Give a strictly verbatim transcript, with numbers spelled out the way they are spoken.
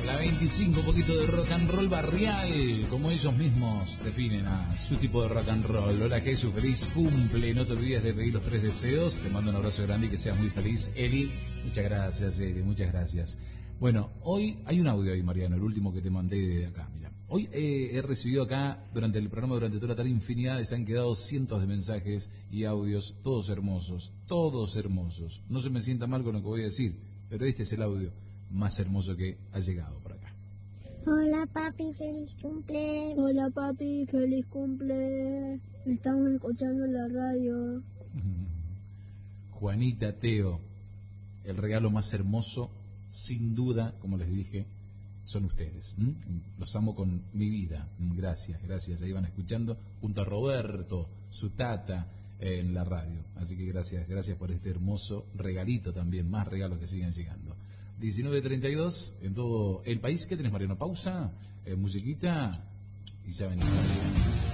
La veinticinco, un poquito de rock and roll barrial, como ellos mismos definen a su tipo de rock and roll. Hola Jesús, feliz cumple, no te olvides de pedir los tres deseos. Te mando un abrazo grande y que seas muy feliz. Eli, muchas gracias Eli, muchas gracias. Bueno, hoy hay un audio ahí, Mariano, el último que te mandé de acá, mira. Hoy eh, he recibido acá, durante el programa, durante toda la tarde, infinidad, se han quedado cientos de mensajes y audios, todos hermosos, todos hermosos. No se me sienta mal con lo que voy a decir, pero este es el audio más hermoso que ha llegado por acá. Hola papi, feliz cumple. Hola papi, feliz cumple. Estamos escuchando la radio. Juanita, Teo, el regalo más hermoso, sin duda, como les dije, son ustedes. ¿Mm? Los amo con mi vida. Gracias, gracias. Ahí van escuchando junto a Roberto, su tata, eh, en la radio. Así que gracias, gracias por este hermoso regalito también. Más regalos que sigan llegando. diecinueve treinta y dos en todo el país. ¿Qué tenés, Mariano? Pausa, eh, musiquita y ya venimos.